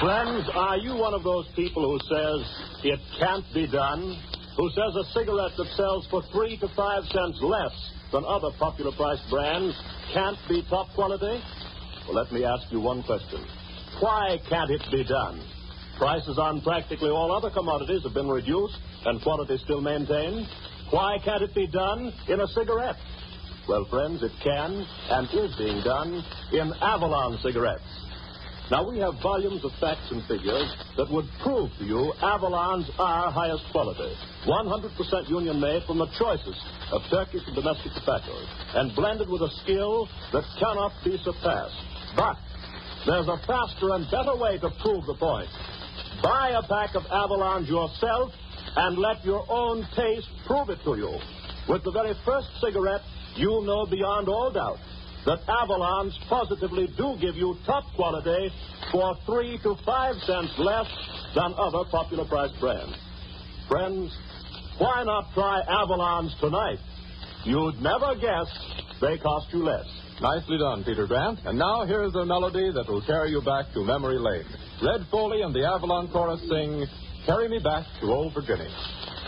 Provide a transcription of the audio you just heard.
Friends, are you one of those people who says it can't be done? Who says a cigarette that sells for 3 to 5 cents less than other popular price brands can't be top quality? Well, let me ask you one question. Why can't it be done? Prices on practically all other commodities have been reduced and quality still maintained. Why can't it be done in a cigarette? Well, friends, it can and is being done in Avalon cigarettes. Now, we have volumes of facts and figures that would prove to you Avalon's are highest quality. 100% union made from the choicest of Turkish and domestic tobaccos, and blended with a skill that cannot be surpassed. But there's a faster and better way to prove the point. Buy a pack of Avalons yourself and let your own taste prove it to you. With the very first cigarette, you'll know beyond all doubt that Avalons positively do give you top quality for 3 to 5 cents less than other popular price brands. Friends, why not try Avalons tonight? You'd never guess they cost you less. Nicely done, Peter Grant. And now here's a melody that will carry you back to memory lane. Red Foley and the Avalon Chorus sing, "Carry Me Back to Old Virginia."